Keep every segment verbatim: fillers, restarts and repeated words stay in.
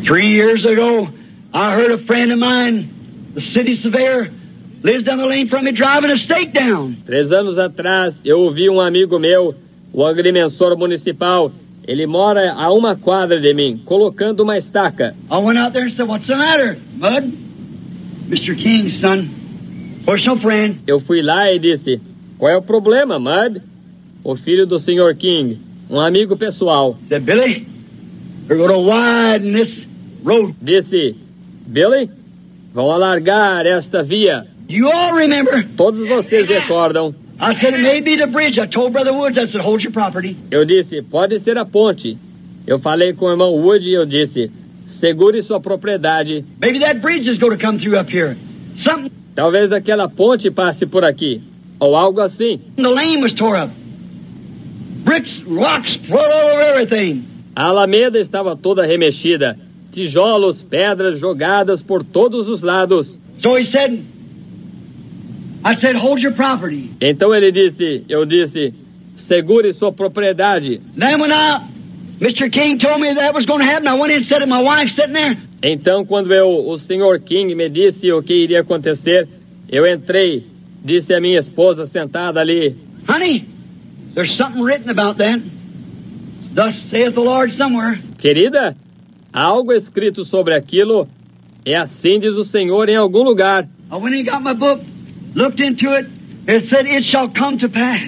Three years ago, I heard a friend of mine, the city surveyor, lives down the lane from me, driving a stake down. Três anos atrás, eu ouvi um amigo meu, o agrimensor municipal. Ele mora a uma quadra de mim, colocando uma estaca. I went out there and said, "What's the matter, Mud?" Mister King's son, personal friend. Eu fui lá e disse, qual é o problema, Mud? O filho do senhor King, um amigo pessoal. Said, "Billy, we're going to widen this road." Disse, Billy, vão alargar esta via. You all remember? Todos vocês recordam. I said, "It may be the bridge." I told Brother Woods, I said, "Hold your property." Eu disse, pode ser a ponte. Eu falei com o irmão Wood e eu disse, segure sua propriedade. Maybe that bridge is going to come through up here. Something. Talvez aquela ponte passe por aqui. Ou algo assim. The lane was tore up. Bricks, rocks, float all over everything. A alameda estava toda remexida. Tijolos, pedras jogadas por todos os lados. So he said, I said, "Hold your property." Então ele disse, eu disse, segure sua propriedade. Then when I, Mister King told me that was going to happen, I went in and said it, my wife sitting there. Então quando eu, o senhor King me disse o que iria acontecer, eu entrei, disse a minha esposa sentada ali. Honey, there's something written about that. Thus saith the Lord somewhere. Querida, há algo escrito sobre aquilo, é assim diz o Senhor em algum lugar. I went and got my book, looked into it, it said, "It shall come to pass."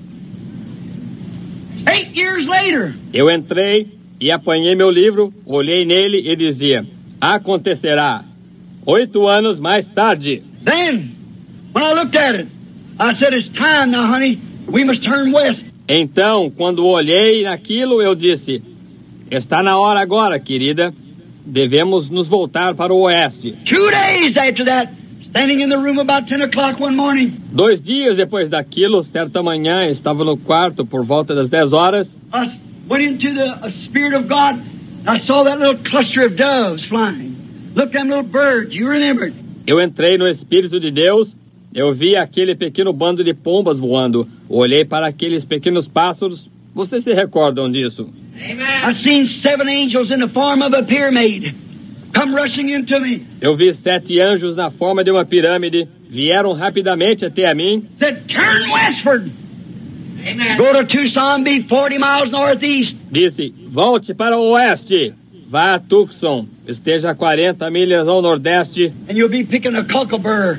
Eight years later. Eu entrei e apanhei meu livro, olhei nele e dizia, acontecerá. Oito anos mais tarde. Then, when I looked at it, I said, "It's time now, honey. We must turn west." Então, quando olhei naquilo, eu disse, está na hora agora, querida. Devemos nos voltar para o oeste. Two days after that, standing in the room about ten o'clock one morning. Dois dias depois daquilo, certa manhã, estava no quarto por volta das dez horas. I went into the uh, Spirit of God. I saw that little cluster of doves flying. Look, them little birds. You remember it. Eu entrei no Espírito de Deus. Eu vi aquele pequeno bando de pombas voando. Olhei para aqueles pequenos pássaros. Vocês se recordam disso? Amen. I seen seven angels in the form of a pyramid come rushing into me. Eu vi sete anjos na forma de uma pirâmide. Vieram rapidamente até a mim. Said, "Turn westward." Amen. Go to Tucson, be forty miles northeast. Disse, volte para o oeste. Vá a Tucson. Esteja a quarenta milhas ao nordeste. And you'll be picking a cocklebur,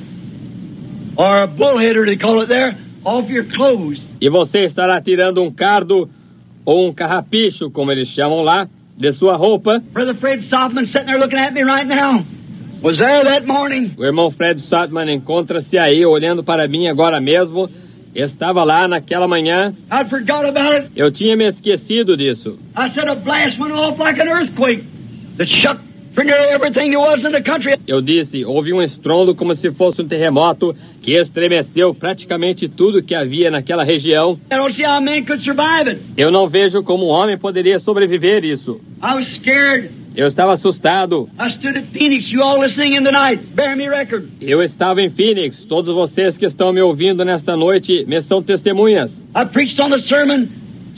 or a bullheader, they call it there, off your clothes. E você estará tirando um cardo ou um carrapicho, como eles chamam lá, de sua roupa. Brother Fred Softman sitting there looking at me right now. Was there that morning. O irmão Fred Sotman encontra-se aí, olhando para mim agora mesmo. Estava lá naquela manhã. I forgot about it. Eu tinha me esquecido disso. I said a blast went off like an earthquake that shook everything there was in the country. Eu disse, houve um estrondo como se fosse um terremoto que estremeceu praticamente tudo que havia naquela região. I don't see how a man could survive it. Eu não vejo como um homem poderia sobreviver isso. I was scared. Eu estava assustado. I stood at Phoenix, you all listening in tonight, bear me record. Eu estava em Phoenix. Todos vocês que estão me ouvindo nesta noite me são testemunhas. I preached on the sermon,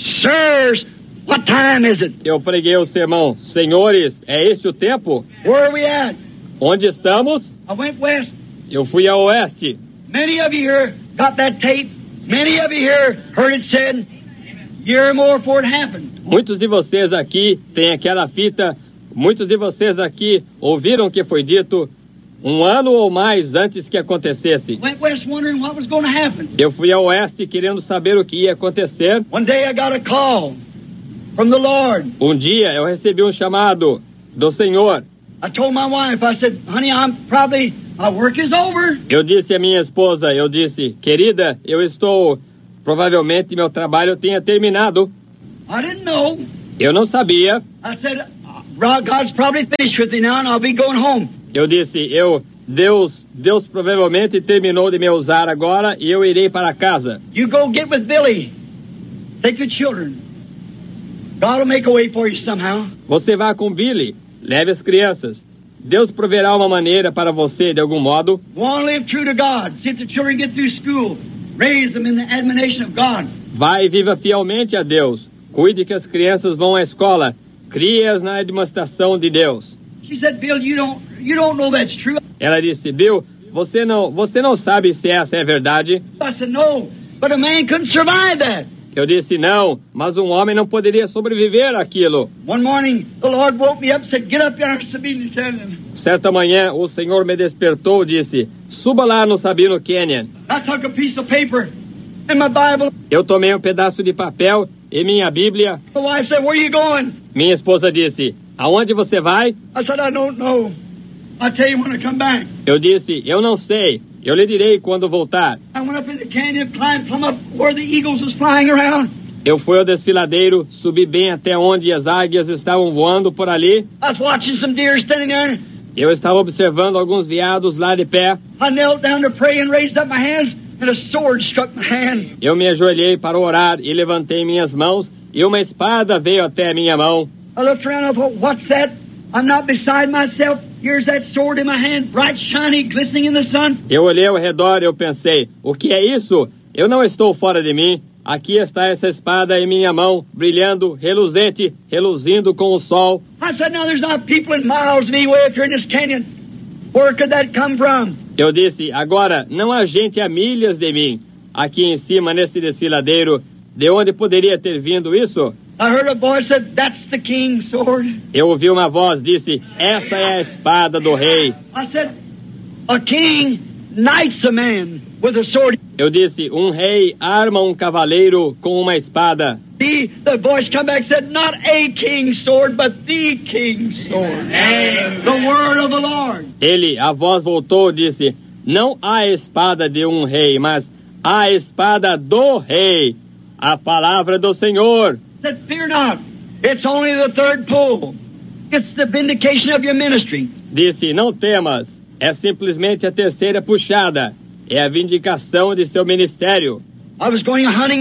"Sirs, what time is it?" Eu preguei o sermão, senhores, é este o tempo? Where are we at? Onde estamos? I went west. Eu fui a oeste. Many of you here got that tape. Many of you here heard it said, year or more before it happened. Muitos de vocês aqui têm aquela fita. Muitos de vocês aqui ouviram o que foi dito um ano ou mais antes que acontecesse. Went west wondering what was going to happen. Eu fui a oeste querendo saber o que ia acontecer. One day I got a call from the Lord. Um dia eu recebi um chamado do Senhor. I told my wife, I said, "Honey, I'm probably, my work is over." Eu disse à minha esposa, eu disse, querida, eu estou, provavelmente meu trabalho tenha terminado. I didn't know. Eu não sabia. I said, "God's probably finished with me now and I'll be going home." Eu disse, eu, Deus, Deus provavelmente terminou de me usar agora e eu irei para casa. You go get with Billy. Take your children. God will make a way for you somehow. Você vá com Billy, leve as crianças. Deus proverá uma maneira para você de algum modo. Want to live true to God. See if the children get through school. Raise them in the admonition of God. Vai e viva fielmente a Deus. Cuide que as crianças vão à escola. Crie-as na demonstração de Deus. She said, Bill, you don't, you don't know that's true. Ela disse, Bill, você não, você não sabe se essa é verdade? I said, no, but a man couldn't survive that. Eu disse, não, mas um homem não poderia sobreviver àquilo. One morning, the Lord woke me up and said, get up there, Sabine Canyon. Certa manhã, o Senhor me despertou e disse, suba lá no Sabino Canyon. I took a piece of paper and my Bible. Eu tomei um pedaço de papel e minha Bíblia. The wife said, where are you going? Minha esposa disse, aonde você vai? I said, I don't know. I'll tell you when I come back. Eu disse, eu não sei. Eu lhe direi quando voltar. I went up in the canyon, climbed plumb up where the eagles was flying around. Eu fui ao desfiladeiro, subi bem até onde as águias estavam voando por ali. I was watching some deer standing there. Eu estava observando alguns veados lá de pé. I knelt down to pray and raised up my hands, and a sword struck my hand. Eu me ajoelhei para orar e levantei minhas mãos, e uma espada veio até minha mão. I looked around and I thought, what's that? I'm not beside myself. Here's that sword in my hand, bright, shiny, glistening in the sun. Eu olhei ao redor e eu pensei, o que é isso? Eu não estou fora de mim. Aqui está essa espada em minha mão, brilhando, reluzente, reluzindo com o sol. I said, now there's not people in miles of me way up here in this canyon. Where could that come from? Eu disse, agora, não há gente a milhas de mim. Aqui em cima, nesse desfiladeiro, de onde poderia ter vindo isso? I heard a voice said, that's the king's sword. Eu ouvi uma voz, disse, essa é a espada do rei. I said, a king knights a man with a sword. Eu disse, um rei arma um cavaleiro com uma espada. The, the voice come back and said, not a king's sword, but the king's sword. Amen. The word of the Lord. Ele, a voz voltou e disse, não a espada de um rei, mas a espada do rei. A palavra do Senhor. Said, fear not. It's only the third pull. It's the vindication of your ministry. Disse, não temas. É simplesmente a terceira puxada. É a vindicação de seu ministério. I was going hunting